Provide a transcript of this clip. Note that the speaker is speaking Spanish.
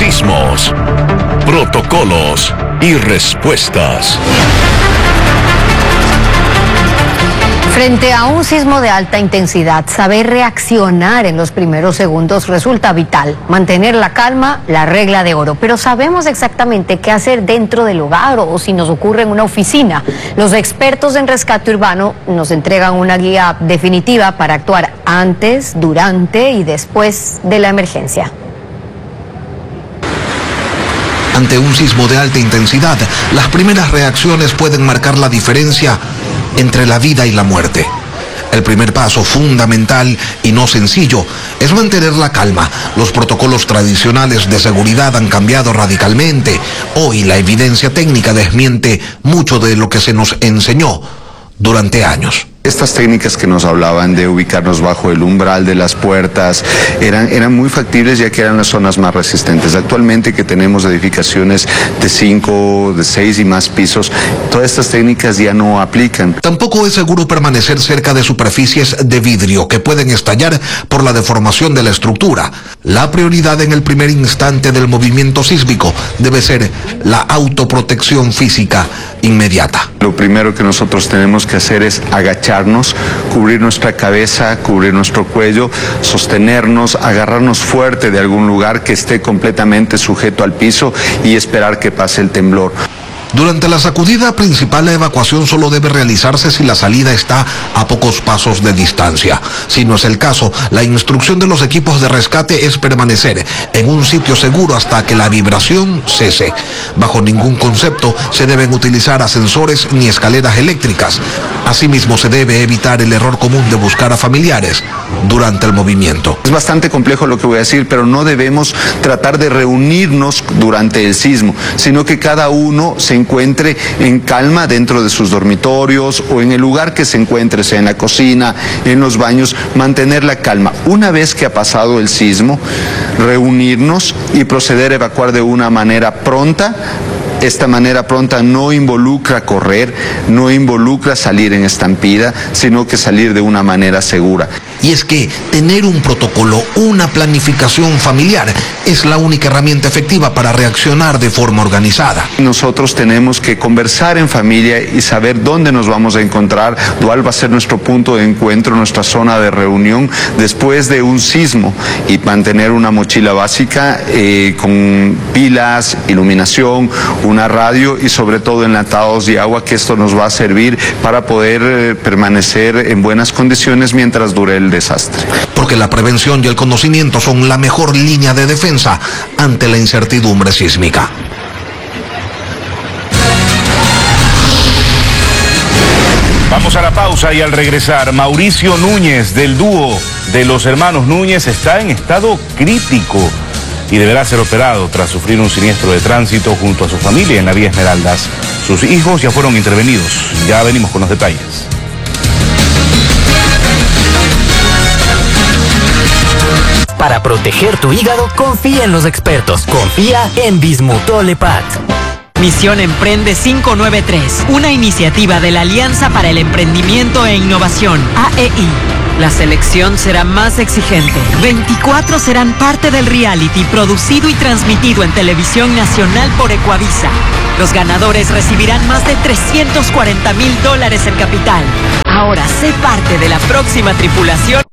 sismos, protocolos y respuestas. Frente a un sismo de alta intensidad, saber reaccionar en los primeros segundos resulta vital. Mantener la calma, la regla de oro. Pero sabemos exactamente qué hacer dentro del hogar o si nos ocurre en una oficina. Los expertos en rescate urbano nos entregan una guía definitiva para actuar antes, durante y después de la emergencia. Ante un sismo de alta intensidad, las primeras reacciones pueden marcar la diferencia entre la vida y la muerte. El primer paso, fundamental y no sencillo, es mantener la calma. Los protocolos tradicionales de seguridad han cambiado radicalmente. Hoy la evidencia técnica desmiente mucho de lo que se nos enseñó durante años. Estas técnicas que nos hablaban de ubicarnos bajo el umbral de las puertas eran muy factibles, ya que eran las zonas más resistentes. Actualmente, que tenemos edificaciones de 5, de 6 y más pisos, todas estas técnicas ya no aplican. Tampoco es seguro permanecer cerca de superficies de vidrio que pueden estallar por la deformación de la estructura. La prioridad en el primer instante del movimiento sísmico debe ser la autoprotección física inmediata. Lo primero que nosotros tenemos que hacer es agacharnos, cubrir nuestra cabeza, cubrir nuestro cuello, sostenernos, agarrarnos fuerte de algún lugar que esté completamente sujeto al piso y esperar que pase el temblor. Durante la sacudida principal, la evacuación solo debe realizarse si la salida está a pocos pasos de distancia. Si no es el caso, la instrucción de los equipos de rescate es permanecer en un sitio seguro hasta que la vibración cese. Bajo ningún concepto se deben utilizar ascensores ni escaleras eléctricas. Asimismo, se debe evitar el error común de buscar a familiares durante el movimiento. Es bastante complejo lo que voy a decir, pero no debemos tratar de reunirnos durante el sismo, sino que cada uno se encuentre en calma dentro de sus dormitorios o en el lugar que se encuentre, sea en la cocina, en los baños, mantener la calma. Una vez que ha pasado el sismo, reunirnos y proceder a evacuar de una manera pronta. Esta manera pronta no involucra correr, no involucra salir en estampida, sino que salir de una manera segura. Y es que tener un protocolo, una planificación familiar, es la única herramienta efectiva para reaccionar de forma organizada. Nosotros tenemos que conversar en familia y saber dónde nos vamos a encontrar, cuál va a ser nuestro punto de encuentro, nuestra zona de reunión después de un sismo, y mantener una mochila básica con pilas, iluminación, una radio y sobre todo enlatados de agua, que esto nos va a servir para poder permanecer en buenas condiciones mientras dure el desastre. Porque la prevención y el conocimiento son la mejor línea de defensa ante la incertidumbre sísmica. Vamos a la pausa y al regresar, Mauricio Núñez, del dúo de los hermanos Núñez, está en estado crítico y deberá ser operado tras sufrir un siniestro de tránsito junto a su familia en la vía Esmeraldas. Sus hijos ya fueron intervenidos. Ya venimos con los detalles. Para proteger tu hígado, confía en los expertos. Confía en Bismutolepat. Misión Emprende 593, una iniciativa de la Alianza para el Emprendimiento e Innovación, AEI. La selección será más exigente. 24 serán parte del reality producido y transmitido en televisión nacional por Ecuavisa. Los ganadores recibirán más de $340,000 en capital. Ahora sé parte de la próxima tripulación.